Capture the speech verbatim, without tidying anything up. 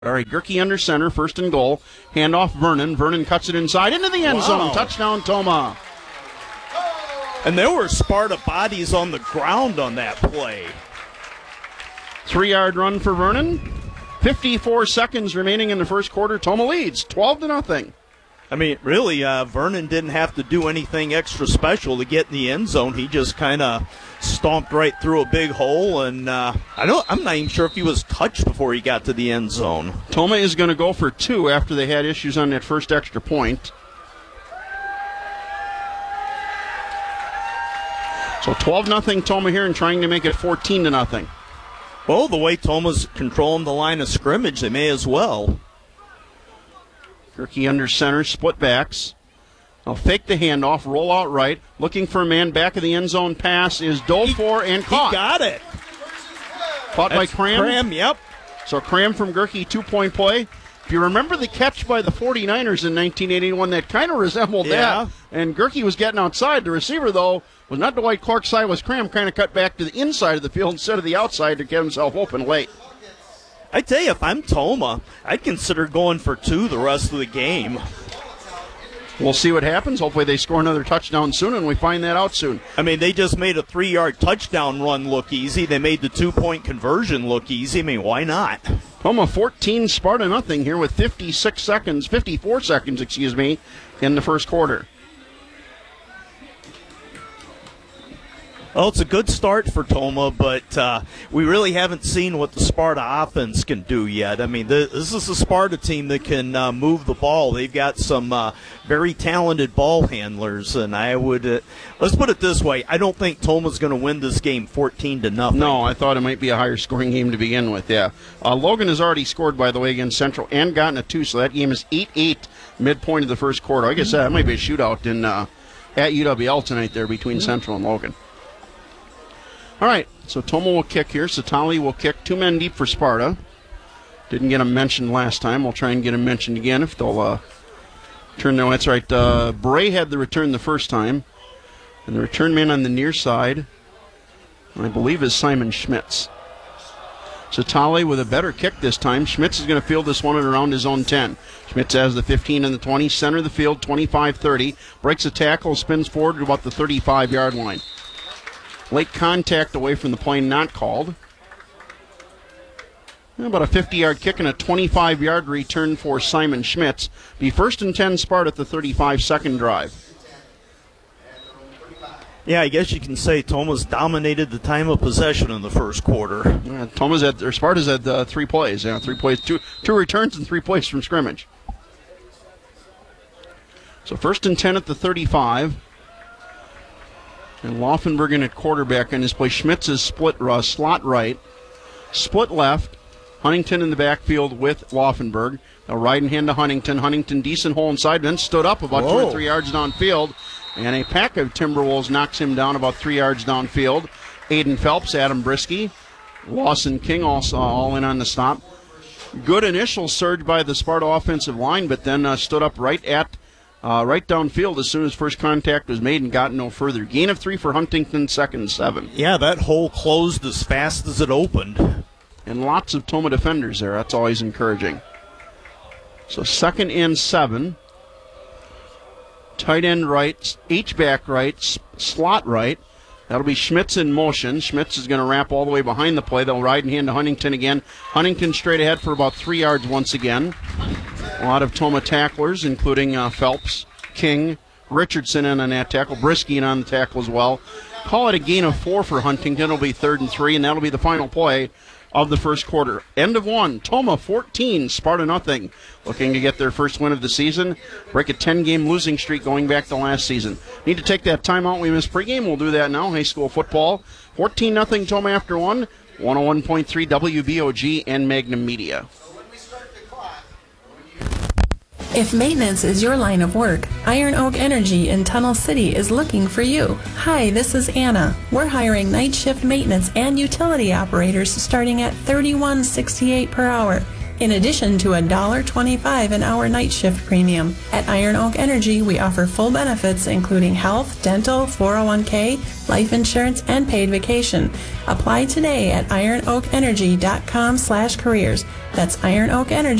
All right, Gerke under center, first and goal. Handoff Vernon. Vernon cuts it inside into the end Wow. zone. Touchdown, Tomah. And there were Sparta bodies on the ground on that play. Three-yard run for Vernon. fifty-four seconds remaining in the first quarter. Tomah leads twelve to nothing. I mean, really, uh, Vernon didn't have to do anything extra special to get in the end zone. He just kind of stomped right through a big hole, and uh, I don't, I'm not even sure if he was touched before he got to the end zone. Tomah is going to go for two after they had issues on that first extra point. So twelve nothing Tomah here and trying to make it fourteen to nothing. Well, the way Tomah's controlling the line of scrimmage, they may as well. Gerke under center, split backs. They'll fake the handoff, roll out right. Looking for a man back of the end zone pass is Dofor and caught. He got it. Caught by That's Cram. Cram, yep. So Cram from Gerke, two-point play. If you remember the catch by the forty-niners in nineteen eighty-one, that kind of resembled Yeah. that. And Gerke was getting outside. The receiver, though, was not Dwight Clark's side, was Cram, kind of cut back to the inside of the field instead of the outside to get himself open late. I tell you, if I'm Tomah, I'd consider going for two the rest of the game. We'll see what happens. Hopefully they score another touchdown soon, and we find that out soon. I mean, they just made a three-yard touchdown run look easy. They made the two-point conversion look easy. I mean, why not? Tomah fourteen, Sparta nothing here with fifty-six seconds, fifty-four seconds, excuse me, in the first quarter. Well, it's a good start for Tomah, but uh, we really haven't seen what the Sparta offense can do yet. I mean, this is a Sparta team that can uh, move the ball. They've got some uh, very talented ball handlers, and I would uh, let's put it this way: I don't think Tomah's going to win this game fourteen to nothing. No, I thought it might be a higher scoring game to begin with. Yeah, uh, Logan has already scored, by the way, against Central and gotten a two, so that game is eight eight midpoint of the first quarter. I guess that might be a shootout in uh, at U W L tonight there between mm-hmm. Central and Logan. All right, so Tomah will kick here. Satali will kick two men deep for Sparta. Didn't get him mentioned last time. We'll try and get him mentioned again if they'll uh, turn. No, that's right. Uh, Bray had the return the first time. And the return man on the near side, I believe, is Simon Schmitz. Satali with a better kick this time. Schmitz is going to field this one at around his own ten. Schmitz has the fifteen and the twenty. Center of the field, twenty-five thirty. Breaks a tackle, spins forward to about the thirty-five-yard line. Late contact away from the plane, not called. About a fifty-yard kick and a twenty-five-yard return for Simon Schmitz. Be first and ten Sparta at the thirty-five-second drive. Yeah, I guess you can say Tomah's dominated the time of possession in the first quarter. Yeah, Tomah's at, or Sparta's at uh, three plays. Yeah, three plays, two two returns and three plays from scrimmage. So first and ten at the thirty-five. And Laufenbergen at quarterback on his play. Schmitz is split uh, slot right, split left. Huntington in the backfield with Laufenberg. They'll ride and hand to Huntington. Huntington decent hole inside, then stood up about Whoa. two or three yards downfield. And a pack of Timberwolves knocks him down about three yards downfield. Aiden Phelps, Adam Brisky, Lawson King also all in on the stop. Good initial surge by the Sparta offensive line, but then uh, stood up right at Uh, right downfield as soon as first contact was made and got no further. Gain of three for Huntington, second and seven. Yeah, that hole closed as fast as it opened. And lots of Tomah defenders there. That's always encouraging. So second and seven. Tight end right, H-back right, s- slot right. That'll be Schmitz in motion. Schmitz is going to wrap all the way behind the play. They'll ride and hand to Huntington again. Huntington straight ahead for about three yards once again. A lot of Tomah tacklers, including uh, Phelps, King, Richardson in on that tackle, Brisky in on the tackle as well. Call it a gain of four for Huntington. It'll be third and three, and that'll be the final play of the first quarter. End of one. Tomah fourteen, Sparta nothing. Looking to get their first win of the season. Break a ten-game losing streak going back to last season. Need to take that timeout we missed pregame. We'll do that now. High school football. fourteen nothing Tomah after one. one oh one point three W B O G and Magnum Media. If maintenance is your line of work, Iron Oak Energy in Tunnel City is looking for you. Hi, this is Anna. We're hiring night shift maintenance and utility operators starting at thirty-one sixty-eight per hour. in addition to a one dollar twenty-five an hour night shift premium. At Iron Oak Energy, we offer full benefits including health, dental, four oh one k, life insurance, and paid vacation. Apply today at iron oak energy dot com slash careers. That's Iron Oak Energy.